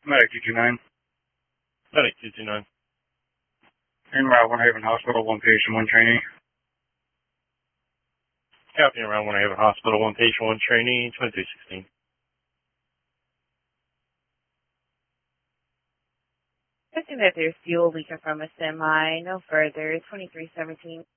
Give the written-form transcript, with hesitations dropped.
Medic 229. Medic 229. En route, Winter Haven Hospital, one patient, one trainee. Copy around Winter Haven Hospital, one patient, one trainee, 2316. Checking that there's fuel leaking from a semi, no further, 2317.